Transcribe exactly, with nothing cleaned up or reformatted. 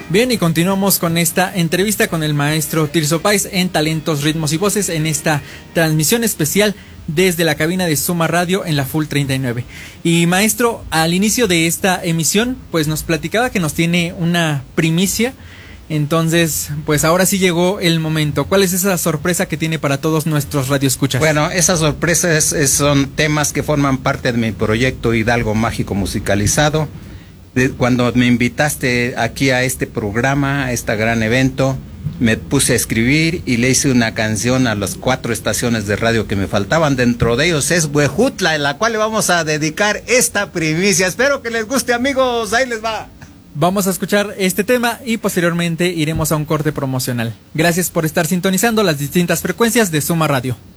Bien, y continuamos con esta entrevista con el maestro Tirso Páez en Talentos, Ritmos y Voces en esta transmisión especial desde la cabina de Suma Radio en la Full treinta y nueve. Y maestro, al inicio de esta emisión, pues nos platicaba que nos tiene una primicia. Entonces, pues ahora sí llegó el momento. ¿Cuál es esa sorpresa que tiene para todos nuestros radioescuchas? Bueno, esas sorpresas es, son temas que forman parte de mi proyecto Hidalgo Mágico Musicalizado. De, cuando me invitaste aquí a este programa, a este gran evento, me puse a escribir y le hice una canción a las cuatro estaciones de radio que me faltaban. Dentro de ellos es Huejutla, en la cual le vamos a dedicar esta primicia. Espero que les guste, amigos. Ahí les va. Vamos a escuchar este tema y posteriormente iremos a un corte promocional. Gracias por estar sintonizando las distintas frecuencias de Suma Radio.